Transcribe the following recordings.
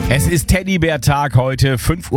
Es ist Teddybär-Tag heute,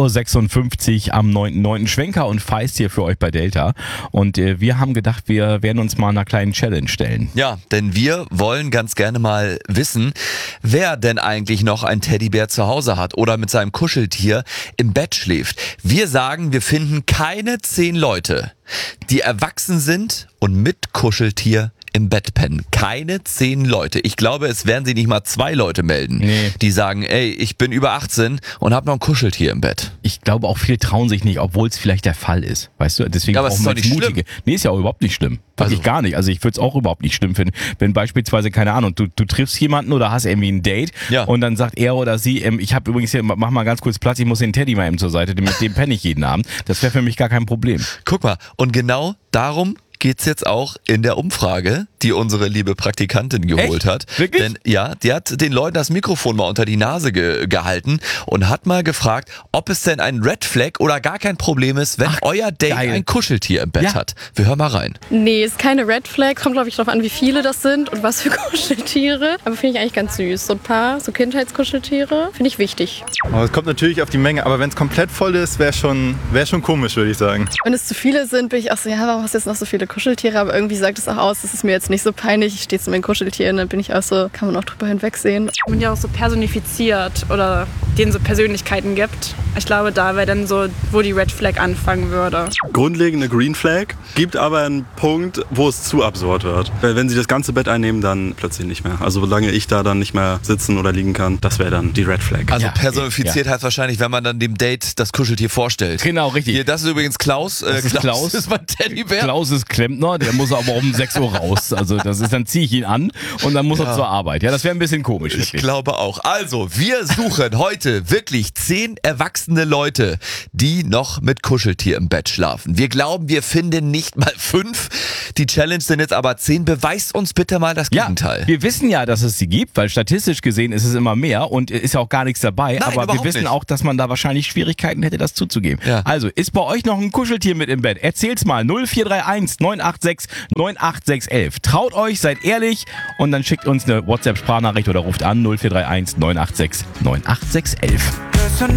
5.56 Uhr am 9.9. Schwenker und Feist hier für euch bei Delta. Und wir haben gedacht, wir werden uns mal einer kleinen Challenge stellen. Ja, denn wir wollen ganz gerne mal wissen, wer denn eigentlich noch ein Teddybär zu Hause hat oder mit seinem Kuscheltier im Bett schläft. Wir sagen, wir finden keine 10 Leute, die erwachsen sind und mit Kuscheltier im Bett pennen. Keine 10 Leute. Ich glaube, es werden sich nicht mal 2 Leute melden, die sagen, ey, ich bin über 18 und habe noch ein Kuscheltier im Bett. Ich glaube auch, viele trauen sich nicht, obwohl es vielleicht der Fall ist. Weißt du, deswegen Ja, aber brauchen wir jetzt mutige. schlimm. Nee, ist ja auch überhaupt nicht schlimm. Wirklich gar nicht. Also ich würde es auch überhaupt nicht schlimm finden, wenn beispielsweise, keine Ahnung, du triffst jemanden oder hast irgendwie ein Date und dann sagt er oder sie, ich habe übrigens hier, mach mal ganz kurz Platz, ich muss den Teddy mal eben zur Seite, mit dem penne ich jeden Abend. Das wäre für mich gar kein Problem. Guck mal, und genau darum geht's jetzt auch in der Umfrage, die unsere liebe Praktikantin geholt hat. Wirklich? Denn ja, die hat den Leuten das Mikrofon mal unter die Nase gehalten und hat mal gefragt, ob es denn ein Red Flag oder gar kein Problem ist, wenn euer Date ein Kuscheltier im Bett hat. Wir hören mal rein. Nee, ist keine Red Flag. Kommt, glaube ich, darauf an, wie viele das sind und was für Kuscheltiere. Aber finde ich eigentlich ganz süß. So ein paar, so Kindheitskuscheltiere, finde ich wichtig. Es kommt natürlich auf die Menge, aber wenn es komplett voll ist, wäre schon komisch, würde ich sagen. Wenn es zu viele sind, bin ich auch so, ja, warum hast du jetzt noch so viele Kuscheltiere? Aber irgendwie sagt es auch aus, das ist mir jetzt nicht so peinlich. Ich stehe zu meinen Kuscheltieren, dann bin ich auch so, kann man auch drüber hinwegsehen. Und ja auch so personifiziert oder denen so Persönlichkeiten gibt. Ich glaube, da wäre dann so, wo die Red Flag anfangen würde. Grundlegende Green Flag, gibt aber einen Punkt, wo es zu absurd wird. Wenn sie das ganze Bett einnehmen, dann plötzlich nicht mehr. Also solange ich da dann nicht mehr sitzen oder liegen kann, das wäre dann die Red Flag. Also personifiziert heißt wahrscheinlich, wenn man dann dem Date das Kuscheltier vorstellt. Genau, richtig. Hier, das ist übrigens Klaus. Klaus ist mein Teddybär. Klaus ist Klempner, der muss aber um 6 Uhr raus. Also dann ziehe ich ihn an und dann muss er zur Arbeit. Ja, das wäre ein bisschen komisch. Ich glaube auch. Also, wir suchen heute wirklich 10 erwachsene Leute, die noch mit Kuscheltier im Bett schlafen. Wir glauben, wir finden nicht mal 5. Die Challenge sind jetzt aber 10. Beweist uns bitte mal das Gegenteil. Wir wissen ja, dass es sie gibt, weil statistisch gesehen ist es immer mehr und ist ja auch gar nichts dabei. Nein, aber wir wissen nicht. auch, dass man da wahrscheinlich Schwierigkeiten hätte, das zuzugeben. Ja. Also, ist bei euch noch ein Kuscheltier mit im Bett? Erzählt's mal. 0431 986 98611. Traut euch, seid ehrlich und dann schickt uns eine WhatsApp-Sprachnachricht oder ruft an 0431 986 98611.